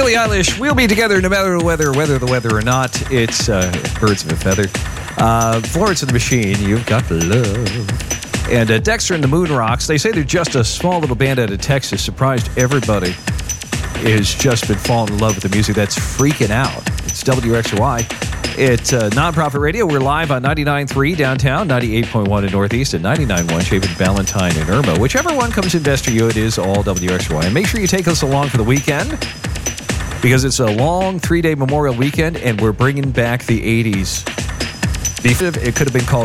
Billie Eilish. We'll be together no matter the weather or not. It's Birds of a Feather. Florence and the Machine, You've Got Love. And Dexter and the Moon Rocks. They say they're just a small little band out of Texas. Surprised everybody has just been falling in love with the music. That's freaking out. It's WXY. It's Nonprofit Radio. We're live on 99.3 downtown, 98.1 in Northeast, and 99.1 Chapin, Valentine, and Irma. Whichever one comes in best for you, it is all WXY. And make sure you take us along for the weekend, because it's a long 3-day Memorial weekend, and we're bringing back the 80s. It could have been called